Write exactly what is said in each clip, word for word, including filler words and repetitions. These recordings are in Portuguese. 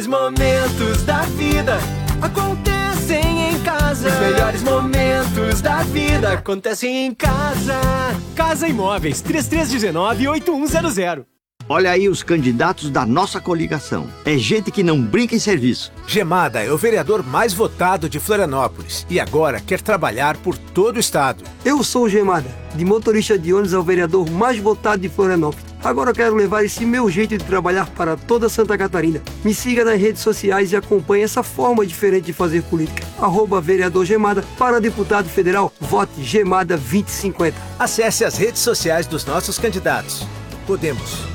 Os momentos da vida acontecem em casa. Os melhores momentos da vida acontecem em casa. Casa Imóveis, três três um nove, oito um zero zero. Olha aí os candidatos da nossa coligação. É gente que não brinca em serviço. Gemada é o vereador mais votado de Florianópolis e agora quer trabalhar por todo o estado. Eu sou o Gemada, de motorista de ônibus ao vereador mais votado de Florianópolis. Agora eu quero levar esse meu jeito de trabalhar para toda Santa Catarina. Me siga nas redes sociais e acompanhe essa forma diferente de fazer política. Arroba vereador Gemada. Para deputado federal, vote Gemada vinte e cinquenta. Acesse as redes sociais dos nossos candidatos. Podemos.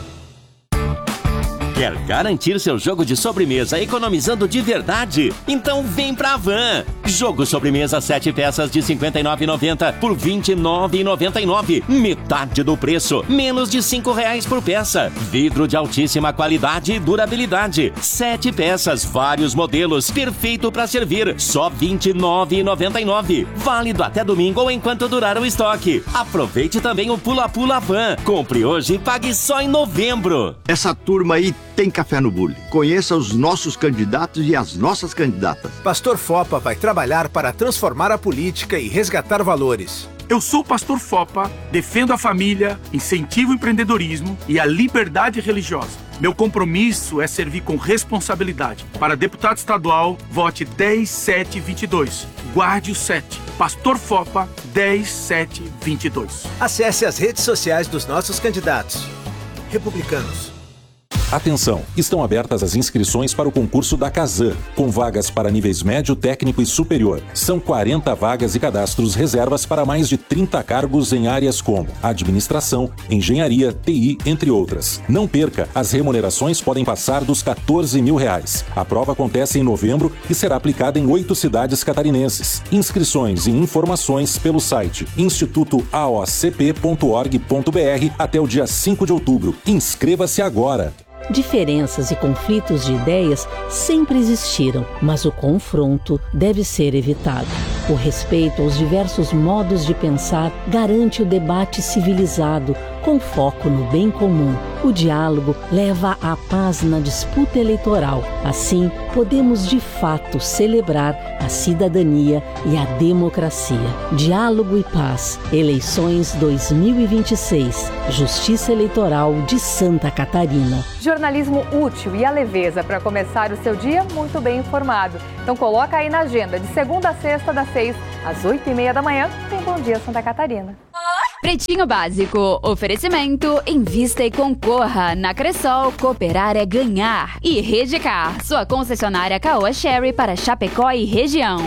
Quer garantir seu jogo de sobremesa economizando de verdade? Então vem pra Van! Jogo sobremesa sete peças de cinquenta e nove reais e noventa centavos por vinte e nove reais e noventa e nove centavos. Metade do preço, menos de cinco reais por peça. Vidro de altíssima qualidade e durabilidade. Sete peças, vários modelos, perfeito para servir. Só vinte e nove reais e noventa e nove centavos. Válido até domingo ou enquanto durar o estoque. Aproveite também o Pula Pula Van. Compre hoje e pague só em novembro. Essa turma aí tem café no bule. Conheça os nossos candidatos e as nossas candidatas. Pastor Fopa vai trabalhar para transformar a política e resgatar valores. Eu sou o Pastor Fopa, defendo a família, incentivo o empreendedorismo e a liberdade religiosa. Meu compromisso é servir com responsabilidade. Para deputado estadual, vote dez sete vinte e dois. Guarde o sete. Pastor Fopa, dez sete vinte e dois. Acesse as redes sociais dos nossos candidatos. Republicanos. Atenção, estão abertas as inscrições para o concurso da Casan, com vagas para níveis médio, técnico e superior. São quarenta vagas e cadastros reservas para mais de trinta cargos em áreas como administração, engenharia, T I, entre outras. Não perca, as remunerações podem passar dos quatorze mil reais. A prova acontece em novembro e será aplicada em oito cidades catarinenses. Inscrições e informações pelo site instituto a o c p ponto org ponto b r até o dia cinco de outubro. Inscreva-se agora! Diferenças e conflitos de ideias sempre existiram, mas o confronto deve ser evitado. O respeito aos diversos modos de pensar garante o debate civilizado, com foco no bem comum. O diálogo leva à paz na disputa eleitoral. Assim, podemos de fato celebrar a cidadania e a democracia. Diálogo e paz. Eleições dois mil e vinte e seis. Justiça Eleitoral de Santa Catarina. Jornalismo útil e a leveza para começar o seu dia muito bem informado. Então coloca aí na agenda, de segunda a sexta, das seis às oito e meia da manhã, tem Bom Dia Santa Catarina. Pretinho Básico, oferecimento, invista e concorra. Na Cressol, cooperar é ganhar. E Redcar, sua concessionária Caoa Sherry para Chapecó e região.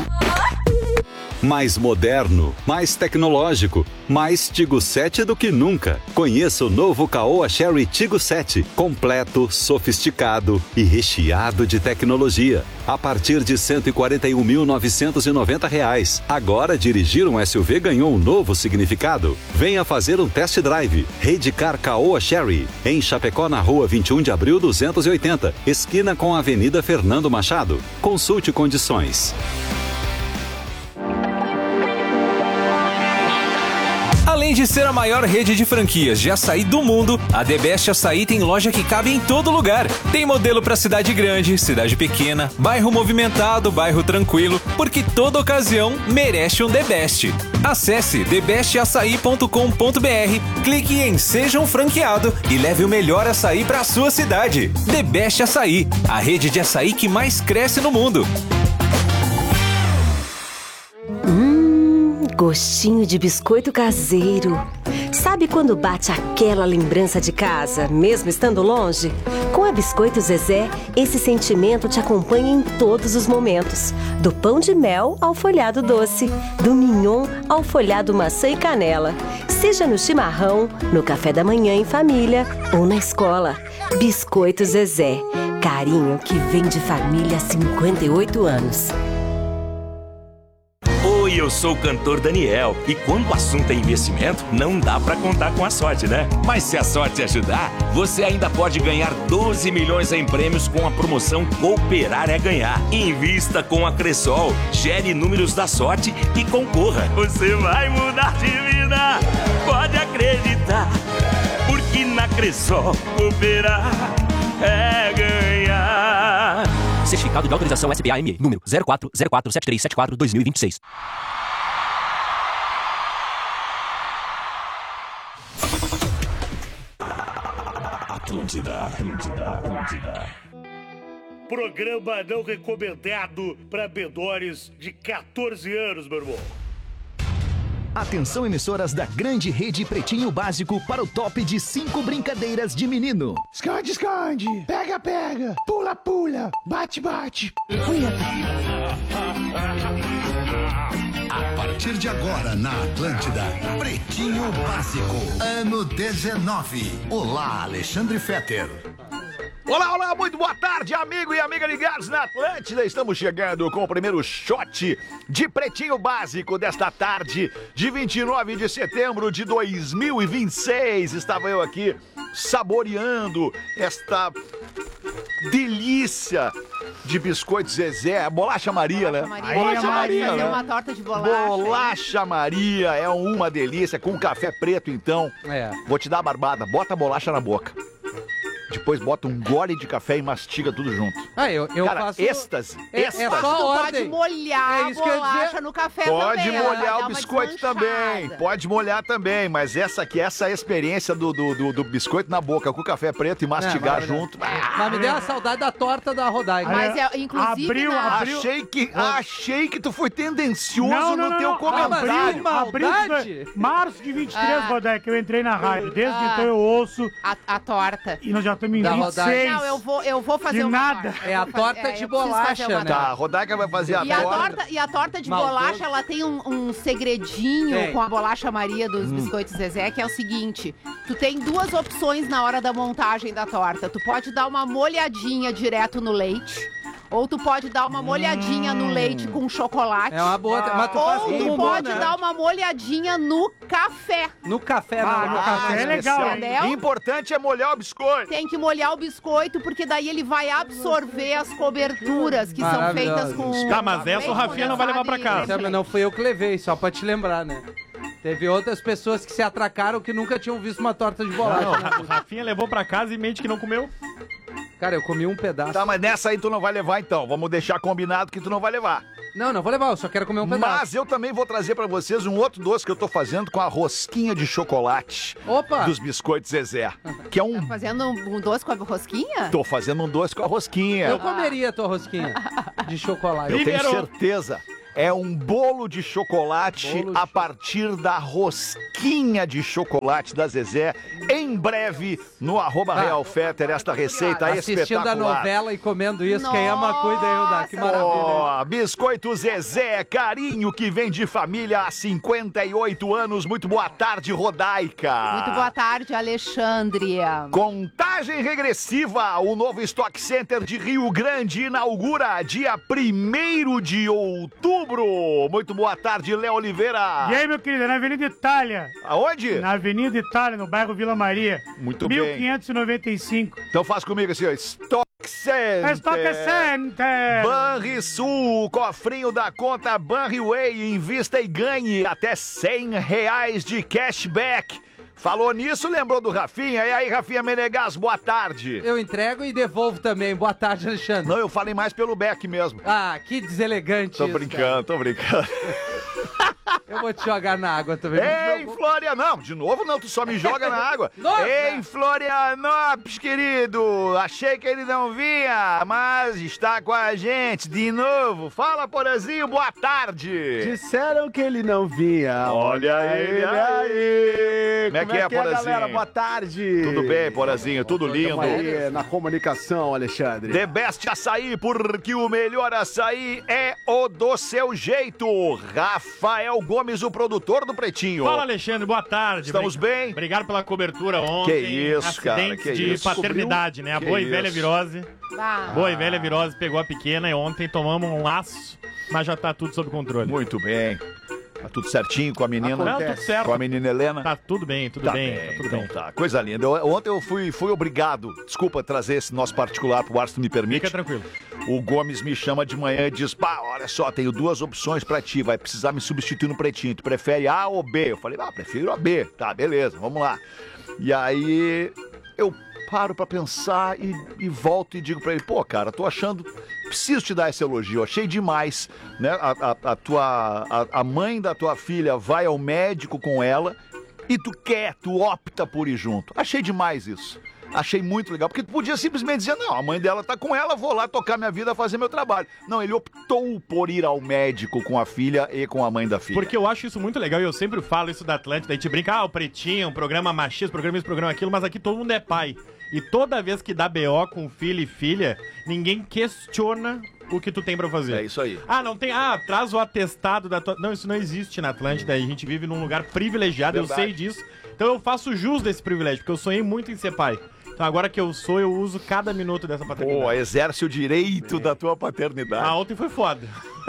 Mais moderno, mais tecnológico, mais Tigo sete do que nunca. Conheça o novo Caoa Sherry Tigo sete, completo, sofisticado e recheado de tecnologia. A partir de cento e quarenta e um mil novecentos e noventa reais. Agora dirigir um S U V ganhou um novo significado. Venha fazer um test drive. Redcar Caoa Sherry, em Chapecó, na rua vinte e um de abril duzentos e oitenta, esquina com a Avenida Fernando Machado. Consulte condições. Além de ser a maior rede de franquias de açaí do mundo, a The Best Açaí tem loja que cabe em todo lugar. Tem modelo para cidade grande, cidade pequena, bairro movimentado, bairro tranquilo, porque toda ocasião merece um The Best. Acesse the best açaí ponto com ponto b r, clique em Seja um Franqueado e leve o melhor açaí para a sua cidade. The Best Açaí, a rede de açaí que mais cresce no mundo. Gostinho de biscoito caseiro. Sabe quando bate aquela lembrança de casa, mesmo estando longe? Com a Biscoito Zezé, esse sentimento te acompanha em todos os momentos. Do pão de mel ao folhado doce, do mignon ao folhado maçã e canela. Seja no chimarrão, no café da manhã em família ou na escola. Biscoito Zezé, carinho que vem de família há cinquenta e oito anos. Oi, eu sou o cantor Daniel e quando o assunto é investimento, não dá pra contar com a sorte, né? Mas se a sorte ajudar, você ainda pode ganhar doze milhões em prêmios com a promoção Cooperar é Ganhar. Invista com a Cressol, gere números da sorte e concorra. Você vai mudar de vida, pode acreditar, porque na Cressol cooperar é ganhar. Certificado de autorização S B A M E, número zero quatro zero quatro sete três sete quatro dois mil e vinte e seis. Atlântida, Atlântida, Atlântida. Programa não recomendado para menores de catorze anos, meu irmão. Atenção, emissoras da grande rede Pretinho Básico para o top de cinco brincadeiras de menino. Esconde, esconde, pega, pega, pula, pula, bate, bate. A partir de agora na Atlântida, Pretinho Básico, ano dezenove. Olá, Alexandre Fetter. Olá, olá, muito boa tarde, amigo e amiga ligados na Atlântida. Estamos chegando com o primeiro shot de Pretinho Básico desta tarde de vinte e nove de setembro de dois mil e vinte e seis. Estava eu aqui saboreando esta delícia de biscoito Zezé, bolacha Maria, né? Maria. Bolacha Maria, fazer né? uma torta de bolacha. Bolacha Maria é uma delícia, com café preto, então. É. Vou te dar a barbada, bota a bolacha na boca. Depois bota um gole de café e mastiga tudo junto. Ah, eu, eu Cara, faço... êxtase, É, êxtase. é só Tu ordem. pode molhar É isso a que eu ia bolacha dizer. no café Pode também. ela vai molhar dar o uma biscoito desmanchada. também, pode molhar também, mas essa aqui, essa experiência do, do, do, do biscoito na boca com o café preto e mastigar É, junto. Mas me deu uma saudade da torta da Rodaica. Mas, é, inclusive, Abriu, na... abriu. Achei que, achei que tu foi tendencioso Não, não, no não, teu não. comentário. Abril, abril de março de vinte e três, Ah. Rodaica, que eu entrei na rádio. Desde Ah. então eu ouço a, a torta. e nós já estamos em Da vinte e Rodaica. seis. Não, eu vou, eu vou fazer De uma nada. torta. É a Eu vou torta fazer- de eu preciso fazer bolacha, uma né? Tá, a torta. Rodaica vai fazer a E a, torta. torta, e a torta de Maldoso. bolacha, ela tem um, um segredinho Tem. com a bolacha Maria Hum. dos biscoitos Zezé, que é o seguinte: tu tem duas opções na hora da montagem da torta. Tu pode dar uma molhadinha direto no leite, ou tu pode dar uma molhadinha no leite com chocolate. É uma boa... Mas tu faz Ou com tu bumbum, pode né? dar uma molhadinha no café. No café, Ah, não. no café é legal, hein? Entendeu? Importante é molhar o biscoito. Tem que molhar o biscoito, porque daí ele vai absorver as coberturas que são Maravilhoso. feitas com... Tá, mas essa o Rafinha não vai levar pra casa. Não, mas não fui eu que levei, só pra te lembrar, né? Teve outras pessoas que se atracaram que nunca tinham visto uma torta de bolacha. Não, né? o Rafinha levou pra casa e mente que não comeu. Cara, eu comi um pedaço. Tá, mas nessa aí tu não vai levar então. Vamos deixar combinado que tu não vai levar. Não, não vou levar, eu só quero comer um pedaço. Mas eu também vou trazer pra vocês um outro doce que eu tô fazendo com a rosquinha de chocolate. Opa! Dos biscoitos Zezé. Que é um... Tá fazendo um um doce com a rosquinha? Tô fazendo um doce com a rosquinha. Eu comeria a tua rosquinha de chocolate. Eu tenho certeza. É um bolo de chocolate Bolo de a partir da rosquinha de chocolate da Zezé. Em breve, no arroba Ah. Real Fetter, esta receita Assistindo espetacular. a novela e comendo isso, quem ama cuida, Hilda. Que maravilha. Ó, Biscoito Zezé, carinho que vem de família há cinquenta e oito anos. Muito boa tarde, Rodaica. Muito boa tarde, Alexandre. Contagem regressiva, o novo Stock Center de Rio Grande inaugura dia primeiro de outubro. Muito boa tarde, Léo Oliveira. E aí, meu querido, é na Avenida Itália. Aonde? Na Avenida Itália, no bairro Vila Maria. Muito mil bem. quinhentos e noventa e cinco. Então faz comigo assim, ó. Stock Center. Stock Center. Banrisul, cofrinho da conta Banriway, invista e ganhe até cem reais de cashback. Falou nisso, lembrou do Rafinha? E aí, Rafinha Menegas, boa tarde. Eu entrego e devolvo também. Boa tarde, Alexandre. Não, eu falei mais pelo Beck mesmo. Ah, que deselegante Tô isso, brincando, cara. tô brincando. Eu vou te jogar na água também. Ei, Florianópolis, não, de novo não, tu só me joga na água. Nossa! Ei, Florianópolis, querido, achei que ele não vinha, mas está com a gente de novo. Fala, Porazinho, boa tarde. Disseram que ele não vinha. Olha ele aí. Como é que é, Porazinho? galera? Boa tarde. Tudo bem, Porazinho, tudo lindo. Tamo aí na comunicação, Alexandre. The Best Açaí, porque o melhor açaí é o do seu jeito. Rafael Gomes, o produtor do Pretinho. Fala, Alexandre, boa tarde. Estamos bem? Obrigado pela cobertura ontem. Que isso, cara, Acidentes que de isso. paternidade, né? A Que boa e velha isso. virose. Ah. Boa e velha virose pegou a pequena e ontem tomamos um laço, mas já tá tudo sob controle. Muito bem. Tá tudo certinho com a menina? Não, tudo certo. Com a menina Helena? Tá tudo bem, tudo Tá bem, bem, tá tudo então bem. tá. Coisa linda. Eu- ontem eu fui, fui obrigado, desculpa trazer esse nosso particular pro ar, se tu me permite. Fica tranquilo. O Gomes me chama de manhã e diz, pá, olha só, tenho duas opções pra ti, vai precisar me substituir no Pretinho. Tu prefere A ou B? Eu falei, ah, prefiro a B. Tá, beleza, vamos lá. E aí eu paro pra pensar e, e volto e digo pra ele, pô, cara, tô achando, preciso te dar esse elogio, achei demais, né? A, a, a tua, a, a mãe da tua filha vai ao médico com ela e tu quer, tu opta por ir junto. Achei demais isso. Achei muito legal, porque tu podia simplesmente dizer, não, a mãe dela tá com ela, vou lá tocar minha vida, fazer meu trabalho. Não, ele optou por ir ao médico com a filha e com a mãe da filha. Porque eu acho isso muito legal e eu sempre falo isso da Atlântida, a gente brinca, ah, o Pretinho, um programa machista, programa isso, programa aquilo, mas aqui todo mundo é pai. E toda vez que dá B O com filho e filha, ninguém questiona o que tu tem pra fazer. É isso aí. Ah, não tem, ah, traz o atestado da tua... Não, isso não existe na Atlântida, a gente vive num lugar privilegiado, Verdade. Eu sei disso. Então eu faço jus desse privilégio, porque eu sonhei muito em ser pai. Então agora que eu sou, eu uso cada minuto dessa paternidade. Pô, exerce o direito é. da tua paternidade. Ah, ontem foi foda.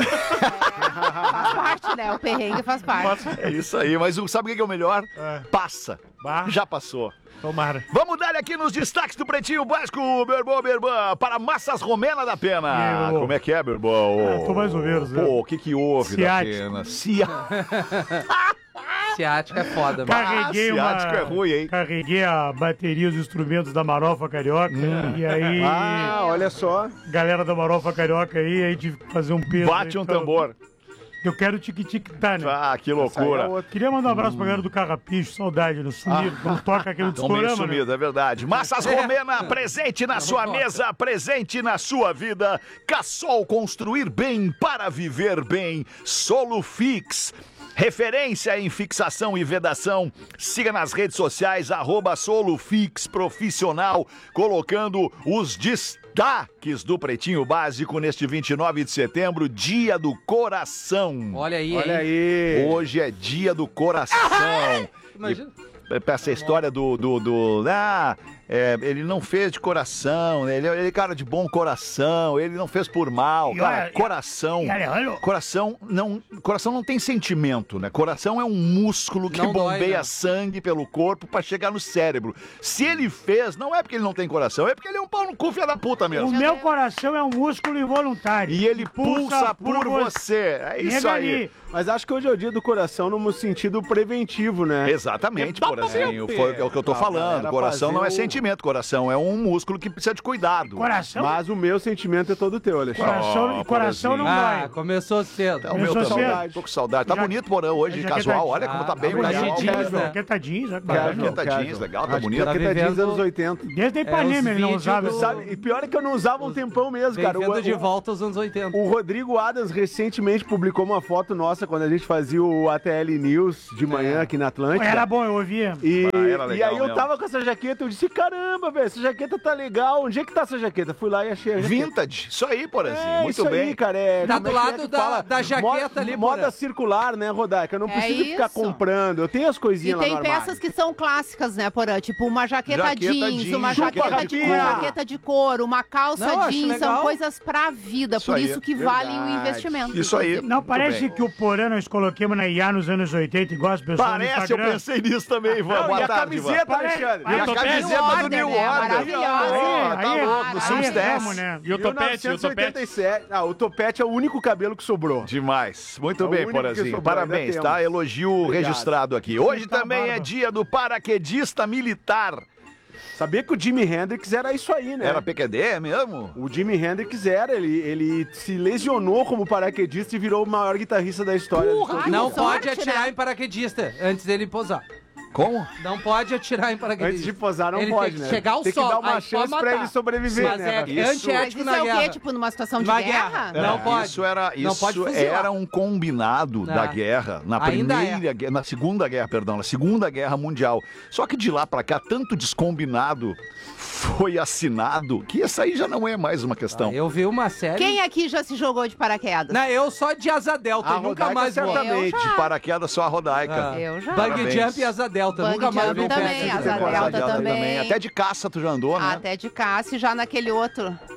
Faz parte, né? O perrengue faz parte. É isso aí, mas sabe o que é o melhor? É. Passa. Bah. Já passou. Tomara. Vamos dar aqui nos destaques do Pretinho Básico, meu irmão, minha irmã, para Massas Romena da Pena. Aí, Como é que é, meu irmão? Ah, tô mais ou menos, né? Pô, o que que houve Ciático. da Pena? Ciático. Ciático é foda, mano. Carreguei ah, uma... Ciático é ruim, hein? Carreguei a bateria, os instrumentos da Marofa Carioca. Hum. E aí... Ah, olha só. Galera da Marofa Carioca aí, aí tive que fazer um peso. Bate aí, um tambor. Eu quero tic-tic-tá, né? Ah, que loucura. É Queria mandar um abraço hum. pra galera do Carrapicho, saudade, no sumido, ah. quando toca aquele discorama, sumido, né? É verdade. Massas Romena, presente na sua mesa, presente na sua vida. Cassol, construir bem para viver bem. Solufix. Referência em fixação e vedação. Siga nas redes sociais, arroba Solufix Profissional, colocando os destaques do Pretinho Básico neste vinte e nove de setembro, Dia do Coração. Olha aí, Olha aí. Hoje é Dia do Coração. Imagina. E, essa história do... do, do ah, é, ele não fez de coração, ele, ele é cara de bom coração, ele não fez por mal. Cara, olha, coração, olha, coração não, coração não tem sentimento, né? Coração é um músculo que não bombeia dói, sangue pelo corpo pra chegar no cérebro. Se ele fez, não é porque ele não tem coração, é porque ele é um pau no cu, filha da puta mesmo. O meu coração é um músculo involuntário. E ele pulsa, pulsa por, por você. É isso aí. Ali. Mas acho que hoje é o dia do coração no sentido preventivo, né? Exatamente, Porazinho. Foi é o que eu tô falando. Coração não é sentimento. Coração é um músculo que precisa de cuidado. Coração? Mas o meu sentimento é todo teu, Alexandre. Coração, oh, coração não vai. Ah, começou cedo. Tá, o meu também. Cedo. Tô com saudade. Tá Já, bonito, Porã, hoje, casual. Olha como tá bem. Jaqueta jeans, né? Jaqueta jeans, legal, tá bonito. Jaqueta jeans anos oitenta. Desde a Ipanema ele não usava. Sabe? E pior é que eu não usava um tempão mesmo, cara. Vendo de volta aos anos oitenta. O Rodrigo Adams recentemente publicou uma foto nossa quando a gente fazia o A T L News de manhã aqui na Atlântida. Era bom, eu ouvia. E, ah, e aí eu tava com essa jaqueta, eu disse, caramba, velho, essa jaqueta tá legal. Onde é que tá essa jaqueta? Fui lá e achei a jaqueta. Vintage, isso aí, Porazinho, é, muito isso bem. Aí, cara, é, tá do lado é da, fala? da jaqueta moda, ali, moda Porã. Circular, né, Rodaica? Eu não é preciso isso. ficar comprando. Eu tenho as coisinhas lá no armário. E tem peças que são clássicas, né, Porã? Tipo uma jaqueta, jaqueta jeans, jeans, uma jaqueta de, uma jaqueta de couro, uma calça não, jeans, são coisas pra vida. Isso por aí. Isso que Verdade. valem o investimento. Isso aí. Não, parece que o Porã nós colocamos na I A nos anos oitenta, igual as pessoas Parece, no Instagram. eu pensei nisso também, Ivan. Boa e tarde, a camiseta, Alexandre. E a camiseta do New Order. Maravilhosa. Tá louco, no Substance. Né? E o topete, o topete. Ah, o topete é o único cabelo que sobrou. Demais. Muito é bem, Porazinho. Parabéns, tá? Elogio Obrigado. Registrado aqui. Hoje tá também barba. É dia do paraquedista militar. Sabia que o Jimi Hendrix era isso aí, né? Era P Q D mesmo? O Jimi Hendrix era, ele, ele se lesionou como paraquedista e virou o maior guitarrista da história. Porra, não pode sorte, atirar né? em paraquedista antes dele posar. Como? Não pode atirar em paraquedista. Antes de posar não ele pode, tem né? que chegar ao tem sol. Tem que dar uma chance pra ele sobreviver, Mas né? é isso, antiético na guerra. Isso é o quê? Tipo, numa situação de Uma guerra? guerra. Não é, pode. Isso era, isso não pode era um combinado é. da guerra, na Ainda primeira é. guerra, na segunda guerra, perdão, na segunda guerra mundial. Só que de lá pra cá, tanto descombinado foi assinado que essa aí já não é mais uma questão. Ah, eu vi uma série... Quem aqui já se jogou de paraquedas? Não, eu só de asa delta, a nunca mais vou. Certamente, de paraquedas só a Rodaica. Ah. Eu já. Bang jump e asa delta, Bang nunca mais vi também, asa delta, delta também. também. Até de caça tu já andou, né? Até de caça e já naquele outro...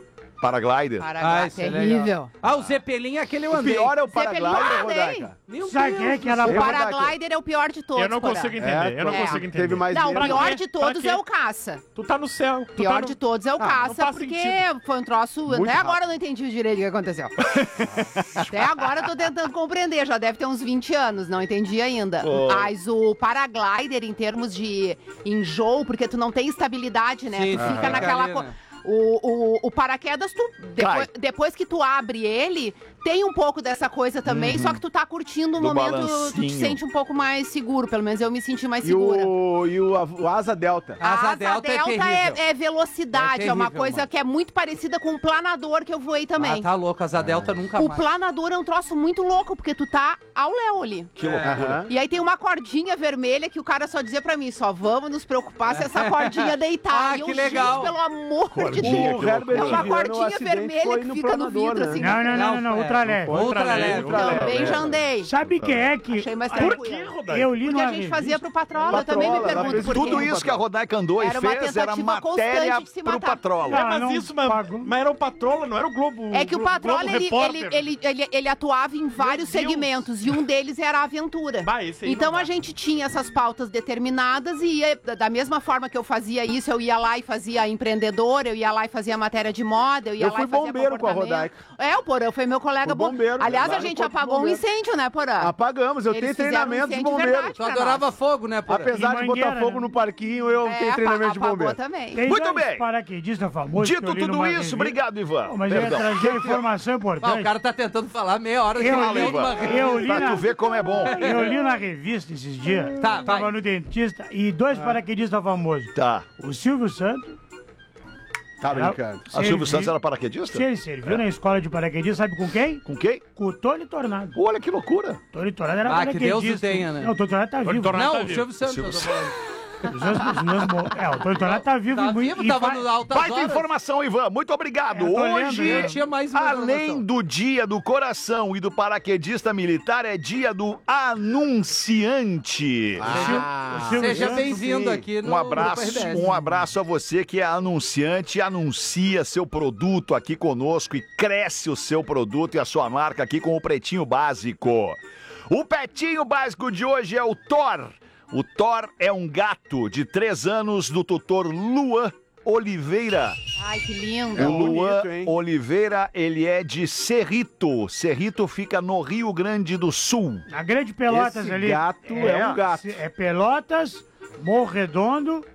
Paraglider. Paraglider, isso é terrível. legal. Ah, o Zeppelin é aquele eu O andei. pior é o Zeppelin Paraglider, eu andei. Rodaica. Meu Sabe Deus quem é que do era céu. O Paraglider é o pior de todos. Eu não Porã. consigo entender, eu não É. consigo entender. Teve mais Não, o medo. pior quê? de Pra todos quê? é o caça. Tu tá no céu. O Tu pior tá no... de todos é o Ah, não caça, faz porque sentido. foi um troço... Muito Até agora rápido. eu não entendi direito o que aconteceu. Até agora eu tô tentando compreender, já deve ter uns vinte anos, não entendi ainda. Oh. Mas o paraglider, em termos de enjoo, porque tu não tem estabilidade, né? Sim, tu sim, fica fica naquela... ali, co- né? O, o, o paraquedas, tu, depois, depois que tu abre ele, tem um pouco dessa coisa também, só que tu tá curtindo o Do momento, tu te balancinho. sente um pouco mais seguro, pelo menos eu me senti mais E segura. o, e o, a- o Asa Delta. A asa, Asa delta, delta é terrível. é, é velocidade, É é, uma terrível, coisa mano. que é muito parecida com o planador que eu voei também. Ah, tá louco, asa delta nunca O mais. planador é um troço muito louco, porque tu tá ao léu ali. Que loucura. E aí tem uma cordinha vermelha que o cara só dizia pra mim, só vamos nos preocupar se essa cordinha deitar. Ah, e eu, que legal. gente, pelo amor de Cordinha, Deus. que Herbert É uma Viviano, o cordinha acidente vermelha foi que no fica no planador, vidro, né? assim. Não, não, não, não, não, é, ultra leve. Ultra leve. Também já andei. Sabe quem é que... Achei mais Por tranquilo. Eu li Porque numa a gente revista- fazia pro Patrola, eu também me Patrola, ela pergunto fez por Tudo quê. isso que a Rodaica andou e Era uma fez era tentativa matéria constante de se pro matar. Patrola. É, Ah, mas não isso, mas, pagou. mas era o Patrola, não era o Globo. É que o Globo Patrola, ele, Repórter. ele, ele, ele, ele atuava em vários Deus. segmentos, e um deles era a aventura. Bah, esse aí Então não dá. a gente tinha essas pautas determinadas e ia, da- da mesma forma que eu fazia isso, eu ia lá e fazia empreendedor, eu ia lá e fazia matéria de moda, eu ia Eu lá fui e fazia bombeiro com a comportamento. Rodaica. É, o Porã foi meu colega Fui bom. bombeiro, Aliás, lá a no gente Corpo de apagou um Bombeiros. incêndio, né, Porã? Apagamos, eu Eles tenho fizeram treinamento de incêndio de bombeiro. verdade Tu pra adorava nós. fogo, né, pô? Apesar E de botar mangueira, fogo né? no parquinho, eu É, tenho apa- treinamento de apagou bombeiro. também. Tem Muito dois bem. paraquedistas famosos que eu Dito li tudo numa isso, revista. obrigado, Ivan. Mas eu ia Perdão. trazer uma informação Ah, importante. o cara tá tentando falar meia hora de Eu Fala, li- Ivan. eu li Pra na- tu ver como é bom. Eu li na revista esses dias. Tá, Tava vai. no dentista e dois paraquedistas famosos. Tá. O Silvio Santos. Tá brincando. A Ah, Silvio Santos era paraquedista? Sim, ele serviu na escola de paraquedistas, sabe com quem? Com quem? Com o Tony Tornado. Olha que loucura. Tony Tornado era Ah, que paraquedista. Deus o tenha, né? Não, o Tony Tornado tá Tony vivo. Tornado Não, tá o vivo. Silvio Santos. Silvio eu tô falando. Os meus- os meus mo- É, o Tony Tornado tá vivo Tá e muito. vivo, e tava fa- no altas Baita horas. informação, Ivan. Muito obrigado. É, eu tô lendo, Hoje, né? Tinha mais uma além informação. do dia do coração e do paraquedista militar, é dia do anunciante. Ah, o Silvio Seja Santos, bem-vindo sim. aqui no Um abraço, Grupo R B S. um abraço a você que é anunciante, anuncia seu produto aqui conosco e cresce o seu produto e a sua marca aqui com o Pretinho Básico. O Pretinho Básico de hoje é o Thor. O Thor é um gato de três anos do tutor Luan Oliveira. Ai, que lindo. É O Luan bonito, hein? Oliveira, ele é de Cerrito. Cerrito fica no Rio Grande do Sul. Na Grande Pelotas Esse ali. gato é um gato. É Pelotas, Morro Redondo,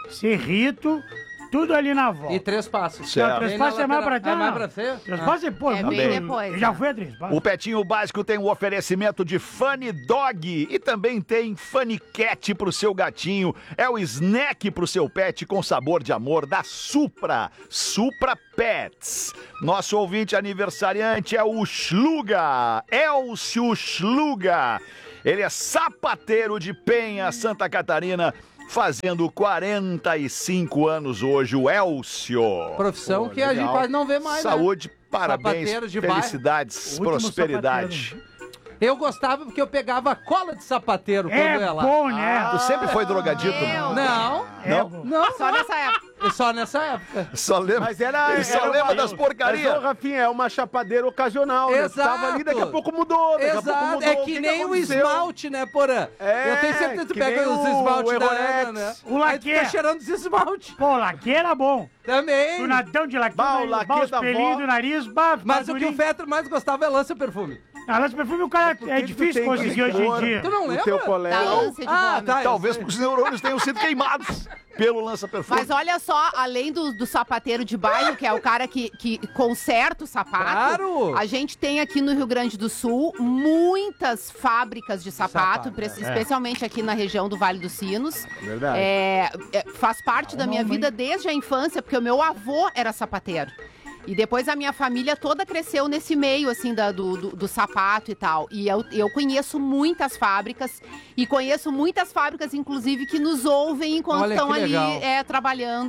Cerrito, tudo ali na volta. E três passos. Certo. Não, Três Bem na Passos é mais pra lateral. cá. É mais pra frente? Três Ah. Passos é, pô, É muito bem bem. depois, Eu já né? fui a Três Passos. O Pretinho Básico tem o oferecimento de Funny Dog e também tem Funny Cat pro seu gatinho. É o snack pro seu pet com sabor de amor da Supra. Supra Pets. Nosso ouvinte aniversariante é o Schluga. Elcio Schluga. Ele é sapateiro de Penha, Santa Catarina, fazendo quarenta e cinco anos hoje, o Elcio. Profissão Pô, que a gente legal. quase não vê mais, né? Saúde, parabéns, Sapateiro de bairro. felicidades, O último prosperidade. Eu gostava porque eu pegava cola de sapateiro quando É eu ia lá. bom, né? Tu sempre foi drogadito? Meu. Não, É Não? bom. não, Só nessa época. é só nessa época. Só lembra, Mas era, ele só era lembra uma- das Mas, porcarias. ô, Rafinha, é uma chapadeira ocasional, né? Tu Exato. tava ali, daqui a pouco mudou, daqui a pouco Exato, mudou. é O que, que nem que o aconteceu? esmalte, né, Porã? É, eu tenho certeza que tu que pega nem os o esmaltes da Errorex. Ana, né? O Aí tu fica laque. cheirando os esmalte. Pô, laque era bom. Também. O nadão de laque, Bah, o bah, laque os da pelinhos avó. do nariz, bah, Mas bah, o que o durinho. Fetter mais gostava é lança-perfume. Ah, lança perfume, o cara Por que é que tu difícil tem que conseguir hoje em expor dia. Tu não O lembra? teu colega. Da ânsia de Ah, vômito. tá. Talvez eu sei. os neurônios tenham sido queimados pelo lança-perfume. Mas olha só, além do, do sapateiro de bairro, que é o cara que, que conserta o sapato, Claro. a gente tem aqui no Rio Grande do Sul muitas fábricas de sapato, Sapato, pre- é. especialmente aqui na região do Vale dos Sinos. Verdade. É, é, faz parte da minha mamãe. vida desde a infância, porque o meu avô era sapateiro. E depois a minha família toda cresceu nesse meio, assim, da- do, do, do sapato e tal. E eu, eu conheço muitas fábricas, e conheço muitas fábricas, inclusive, que nos ouvem enquanto Olha estão que ali legal. é, trabalhando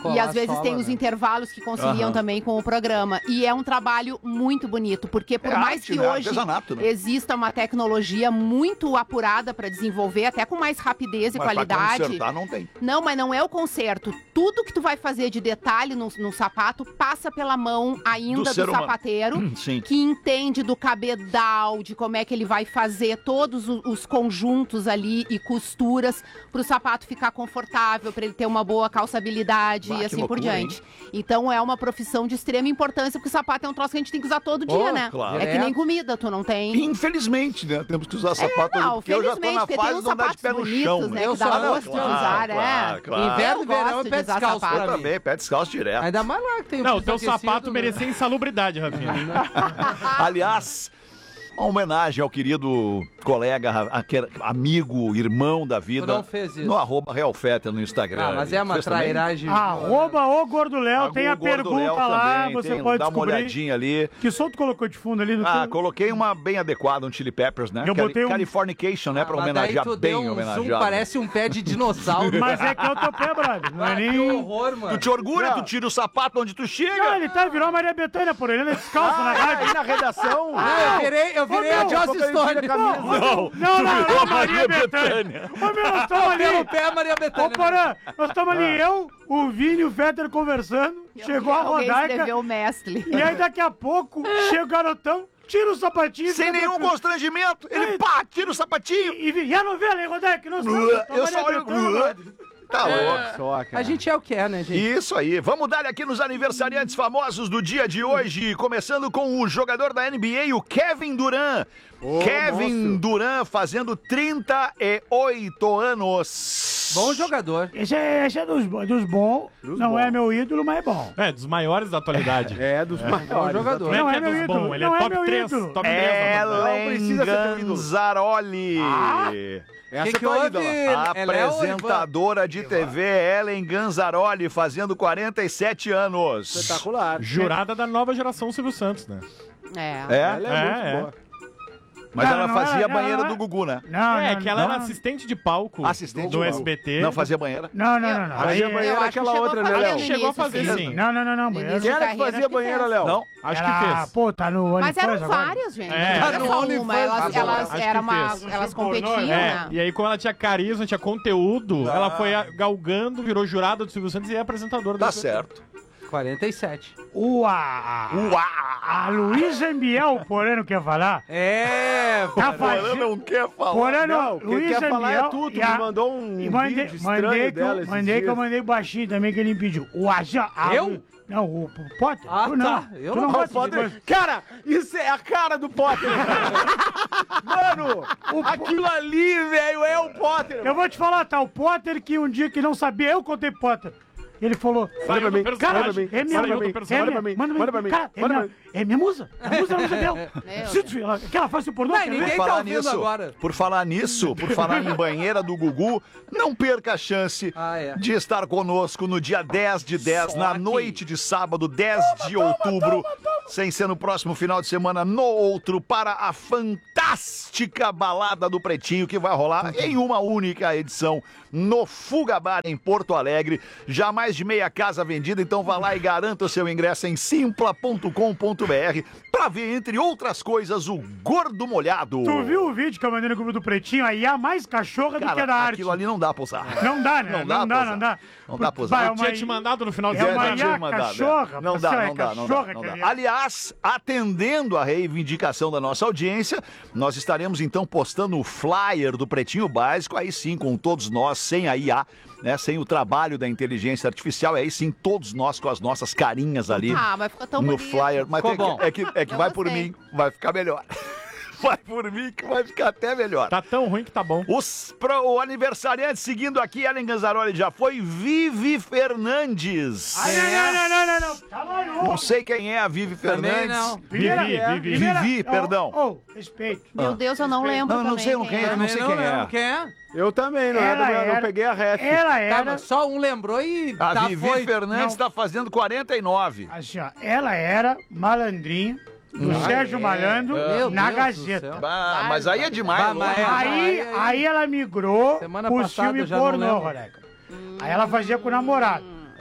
E às vezes tem os intervalos que conciliam Aham. também com o programa. E é um trabalho muito bonito, porque por É mais arte, que né? hoje Artesanato, né? exista uma tecnologia muito apurada para desenvolver, até com mais rapidez e Mas pra qualidade. consertar não tem. Não, mas não é o conserto. Tudo que tu vai fazer de detalhe no, no sapato passa pela mão ainda do, ser humano. sapateiro, Sim. que entende do cabedal, de como é que ele vai fazer todos os, os conjuntos ali e costuras para o sapato ficar confortável, para ele ter uma boa calçabilidade Bah, e que assim por loucura, diante. hein? Então é uma profissão de extrema importância, porque o sapato é um troço que a gente tem que usar todo dia, Oh, né? claro. É que nem comida, tu não tem. Infelizmente, né? Temos que usar sapato não, porque eu já tô na felizmente, porque tem fase uns de andar de pé no sapatos chão. bonitos, né, Eu que dá só- gosto de usar, é. claro, claro. Inverno e Eu verão gosto é de pé usar descalço sapato. pra Eu mim. também, pé descalço direto. Ainda mais lá que tem um Não, o piso teu aquecido, sapato né? merecia insalubridade, Rafinha. Aliás, uma homenagem ao querido colega, aquele amigo, irmão da vida. Tu não fez isso. No arroba Real Fetter no Instagram. Ah, mas é uma Fez também? trairagem. Arroba o Gordo Léo, tem a O Gordo pergunta Léo lá, também, você tem- pode dá uma descobrir. olhadinha ali. Que som tu colocou de fundo ali no Ah, teu... coloquei uma bem adequada, um Chili Peppers, né? Eu Cali- botei um- Californication, né? Pra Mas daí homenagear tu bem deu um zoom, homenageado. parece um pé de dinossauro. Mas é que é o teu pé, brother. Não é Ah, que nem... horror, mano. Tu te orgulha, tu tira o sapato onde tu chega. Não, ele tá, virou a Maria Bethânia, por ele, ele é descalço na rádio. Aí na redação. Ah, eu virei, eu virei a Joss Stone. Não, não, não, não, Maria Bethânia. Ô, meu, nós estamos ali. Pelo pé, a Maria Bethânia. Ô, Porã, nós estamos ali, eu, o Vini e o Fetter conversando, chegou a Alguém Rodaica, escreveu o mestre. e aí daqui a pouco chega o garotão, tira o sapatinho... Sem nenhum constrangimento. Ele, pá, tira o sapatinho. E, e, e a novela, hein, Rodaica? Nós estamos... Eu só olho... Tá louco. Só, cara. A gente é o que é, né, gente? Isso aí. Vamos dar aqui nos aniversariantes famosos do dia de hoje, começando com o jogador da N B A, o Kevin Durant. Ô, Kevin monstro. Durant fazendo trinta e oito anos. Bom jogador. Esse é, esse é dos, dos bons, Dos não bons. é meu ídolo, mas é bom. É, dos maiores da atualidade. É, dos maiores. Bom jogador. Não Não é é que é meu dos ídolo, bons, ele não é é top meu três. ídolo. Top três. Ellen precisa ser teu ídolo. Ganzaroli. Essa Que é que tua houve? ídola. É Léo ou Apresentadora de T V, Ellen Ganzaroli, fazendo quarenta e sete anos. Espetacular. Jurada da nova geração Silvio Santos, né? É. É? Ela é, É, muito é. boa. Mas Não, ela não fazia é, a banheira não é. do Gugu, né? Não, é, não, que ela não, era assistente de palco Assistente do de S B T. Não fazia banheira. Não, não, não, não. Fazia Aí- a banheira eu acho que aquela chegou outra, a né, fazer Léo? no Chegou a início, fazer, sim. sim. Não, não, não, não. No banheiro- início Quem era que carreira, fazia acho que banheira, fez. Léo? Não? Acho Era- que fez. Pô, tá no Mas eram OnlyFans agora. várias, gente. É. Não Tá era no só OnlyFans uma, elas, agora. elas, Acho que era uma, fez. elas Pornô, competiam, É, né? e aí como ela tinha carisma, tinha conteúdo, Ah. ela foi a- galgando, virou jurada do Silvio Santos e é apresentadora do Tá S B T. certo. quarenta e sete. Uá! Uá! A Luísa Biel, porém, não quer falar? É, Tá Porã fazendo... não quer falar. Porém, Não, não. quem Luísa quer falar Biel é tu. Tu e a- me mandou um E mandei, vídeo estranho mandei, que, dela eu, esses mandei que eu dias. mandei baixinho também, que ele me pediu. O Aja... a- Eu? Não, o, o Potter. Ah, tu não. tá. Eu tu não não Ah, gosta de Potter- coisa. Cara, isso é a cara do Potter. Mano, aquilo ali, velho, é o Potter. Eu vou te falar, tá? O Potter que um dia que não sabia, eu contei pro Potter. Ele falou... Manda pra mim, Cara, manda pra mim, é minha manda pra musa. mim, É manda minha- pra mim, manda manda pra mim, Cara, é manda minha, é minha musa. É a musa da musa dela. Se tu- ela- Que ela faz o pornô. Não, quer ver? ninguém Por tá falar ouvindo nisso, agora. por falar nisso, por falar em banheira do Gugu, não perca a chance Ah, é. de estar conosco no dia dez de dez, na noite de sábado, dez de outubro, sem ser no próximo final de semana, no outro, para a fantástica balada do Pretinho, que vai rolar em uma única edição no Fuga Bar, em Porto Alegre. Já mais de meia casa vendida, então vá lá e garanta o seu ingresso em simpla ponto com ponto br para ver, entre outras coisas, o Gordo Molhado. Tu viu o vídeo que eu mandei no grupo do Pretinho? Aí é mais cachorra do que Cara, da arte. aquilo ali não dá pra usar. Não dá, né? Não dá Não pra dá, usar. não dá. Não dá pra usar. Vai, Eu é uma- tinha te mandado no final de É uma semana. ia mandado, cachorra, é. Não dá, parceiro, não é dá, não cachorra dá, não que dá. ele é. Aliás, atendendo a reivindicação da nossa audiência, nós estaremos então postando o flyer do Pretinho Básico, aí sim, com todos nós, sem a I A, né, sem o trabalho da inteligência artificial, aí sim, todos nós com as nossas carinhas ali Ah, mas ficou tão no bonito. flyer. Mas Ficou tem que- bom. é que, é que Eu vai por gostei. mim, vai ficar melhor. Vai por mim que vai ficar até melhor. Tá tão ruim que tá bom. Os, pro, o aniversariante seguindo aqui, Ellen Ganzaroli já foi, Vivi Fernandes. Ai, não, não, não, não, não, não. Tá maluco. Não sei quem é a Vivi Também Fernandes. não. Primeira- Vivi, é, Vivi. primeira- Vivi, oh, perdão. Oh, respeito. Meu Deus, eu não lembro Não, não também sei, não quem é. é. não sei Eu quem lembro é. quem é. Eu também, não, Ela era, não era- peguei a ref. Ela Tá, era... mas só um lembrou e A tá, Vivi foi. Fernandes está fazendo quarenta e nove. Assim, ó, ela era malandrinha do Ah, Sérgio é. Malandro Meu na Deus do Gazeta. céu. Bah, mas aí é demais, Bah, louco. mas é- Aí, aí ela migrou Semana pro passada filme eu já não pornô, lembro. Roleca. Aí ela fazia com o namorado.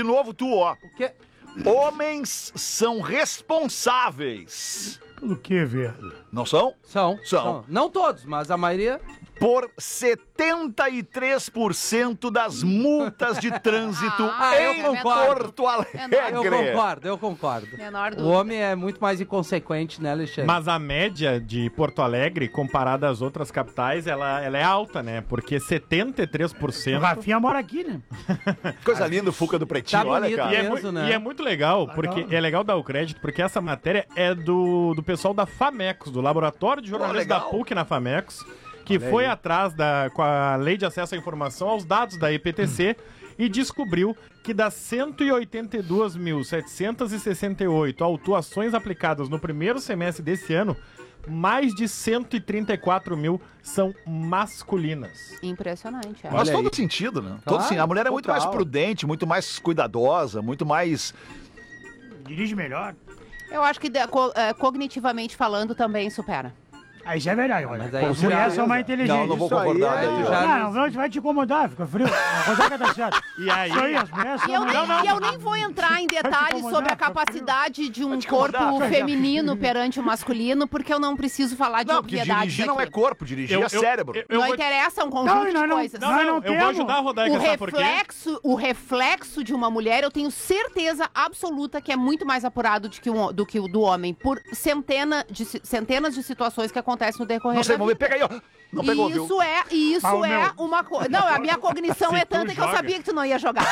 de novo tu, ó. O quê? Homens são responsáveis. Pelo que, velho? Não são? São. São. São. Não todos, mas a maioria... Por setenta e três por cento das multas de trânsito Ah, eu em concordo. Porto Alegre. Eu concordo, eu concordo. Menor O dúvida. homem é muito mais inconsequente, né, Alexandre? Mas a média de Porto Alegre, comparada às outras capitais, ela, ela é alta, né? Porque setenta e três por O cento... Rafinha mora aqui, né? Coisa linda o Fuca do Pretinho, Tá olha, bonito cara. E é, mesmo, mu- né? e é muito legal, porque é legal dar o crédito, porque essa matéria é do, do pessoal da Famecos, do Laboratório de Jornalismo da legal. P U C na Famecos, que foi atrás da, com a Lei de Acesso à Informação aos dados da E P T C e descobriu que das cento e oitenta e duas mil, setecentos e sessenta e oito autuações aplicadas no primeiro semestre desse ano, mais de cento e trinta e quatro mil são masculinas. Impressionante. É. Faz Olha todo aí. sentido, né? Claro, todo sim. A mulher é muito total. mais prudente, muito mais cuidadosa, muito mais... Dirige melhor. Eu acho que de- co- é, cognitivamente falando também supera. Aí isso é verdade, olha. Mas aí As com mulheres são certeza. mais inteligentes. Não, não vou Isso aí concordar é- daí. já- ó. Ah, não, não vai te incomodar, fica frio. A Rodaica tá certo. E aí... Isso aí, as mulheres E são eu, mais... nem, e eu nem vou entrar em detalhes incomodar, sobre a fica frio. capacidade de um te incomodar, corpo vai já. feminino perante o masculino, porque eu não preciso falar de Não, porque obviedades dirigir não é aqui. corpo, dirigir Eu- é eu- cérebro. eu- eu Não vou- interessa um Não, conjunto não, de não, coisas. Não, Nós não, não eu temos. vou ajudar a Rodaica, O sabe por quê? reflexo, o reflexo de uma mulher, eu tenho certeza absoluta que é muito mais apurado do que, um, do que o do homem, por centena de, ci- centenas de situações que acontecem no decorrer Não sei, da vamos ver. vida. Pega aí, ó. Não pegou, viu? Isso é, isso Ah, o é meu. uma coisa. Não, a minha cognição Se é tu tanta que eu joga. sabia que tu não ia jogar.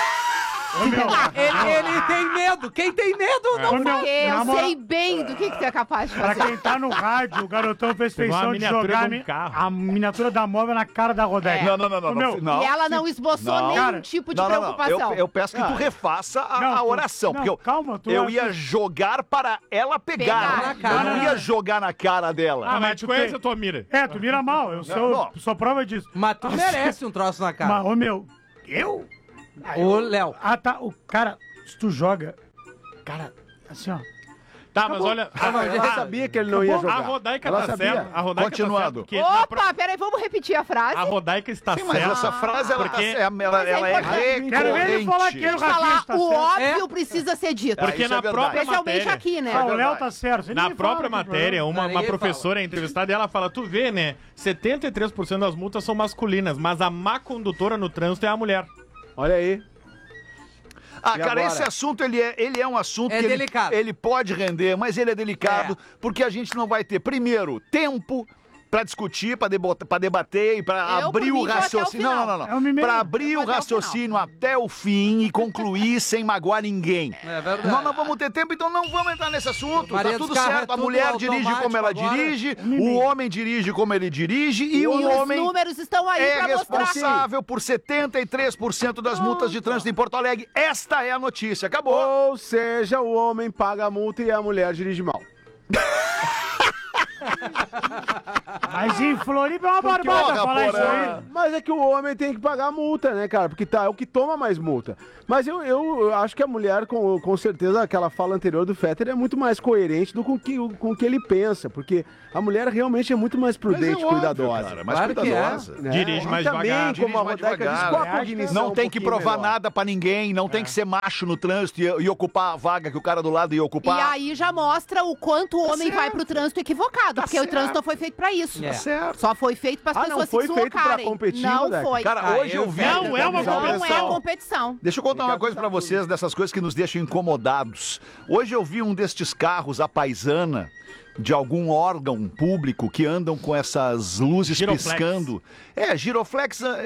Ele, ele tem medo. Quem tem medo não Ô, meu, Porque eu na moral- sei bem do que, que tu é capaz de Pra fazer. quem tá no rádio, o garotão fez Pegou uma feição de miniatura jogar de um mi- carro. a miniatura da móvel na cara da Rodaica. Não, não, não, não. Ô, meu, não. E ela não esboçou Não. nenhum Cara, tipo de Não, não, não. preocupação. Eu, eu peço que tu Ah. refaça a, Não, a tu- oração, não, porque eu, calma, tu eu acha- ia jogar para ela pegar. Pegar. Na cara. Eu não ia jogar na cara dela. Ah, mas mas tu tu conhece tem- a tua mira. É, tu mira mal, eu sou, não. sou prova disso. Mas tu merece um troço na cara. Mas, ô meu, eu? O Léo. Ah, tá, o cara, se tu joga, cara, assim, ó. Tá, mas olha... Ah, mas ela sabia que ele não ia A jogar. Rodaica Ela tá sabia. certa. A Rodaica Continuando. tá certa, porque na pro- Opa, peraí, vamos repetir a frase. A Rodaica está Sim, mas certa. essa frase, ela, tá, porque- ela, ela, ela é recorrente. Quero ver ele falar que ele, o Rafinha, Falar tá o certo. óbvio precisa ser dito. Porque isso é na verdade. própria Especialmente matéria... aqui, né? Ah, o Léo tá certo. Ele Na nem própria fala que matéria, uma, Ninguém uma fala. professora é entrevistada e ela fala, tu vê, né, setenta e três por cento das multas são masculinas, mas a má condutora no trânsito é a mulher. Olha aí. Ah, E cara, agora? esse assunto, ele é, ele é um assunto É que ele- delicado. Ele, pode render, mas ele é delicado, porque a gente não vai ter, primeiro, tempo pra discutir, pra, debota- pra debater e pra Eu, abrir por o mim, vou até o raciocínio. Não, final. não, não, É não. uma e meia. Pra abrir Eu o vou até o raciocínio até o fim e concluir sem magoar ninguém. É verdade. Nós não vamos ter tempo, então não vamos entrar nesse assunto. Maria Tá dos tudo Carros certo. é A tudo mulher dirige como ela automático agora. dirige, o homem dirige como ele dirige e, E o os homem números estão aí é pra mostrar. responsável por setenta e três por cento das multas de trânsito em Porto Alegre. Esta é a notícia. Acabou. Ou seja, o homem paga a multa e a mulher dirige mal. Mas em Floripa é uma Porque, barbada ó, falar isso Porã, aí. Mas é que o homem tem que pagar a multa, né, cara? Porque tá, é o que toma mais multa. Mas eu, eu, eu acho que a mulher, com, com certeza, aquela fala anterior do Fetter é muito mais coerente do com o que, com o que ele pensa. Porque a mulher realmente é muito mais prudente e cuidadosa. Cara, mais Claro que cuidadosa. é, né? Dirige mais E também, devagar. como a Dirige mais Rodaica disse, devagar. com a É, cognição Não um tem que pouquinho provar melhor. nada pra ninguém, não tem que ser macho no trânsito e, e ocupar a vaga que o cara do lado ia E ocupar. aí já mostra o quanto o homem vai pro trânsito equivocado, porque o trânsito não foi feito pra isso. Tá certo. Só foi feito para as Ah, não pessoas foi se feito pra deslocarem. competir, não Rodaica? foi. Cara, Ah, hoje eu, eu vi. vi. Não é uma Não é competição. competição. Deixa eu contar uma coisa pra vocês dessas coisas que nos deixam incomodados. Hoje eu vi um destes carros à paisana de algum órgão público que andam com essas luzes Giroflex. piscando. É, giroflex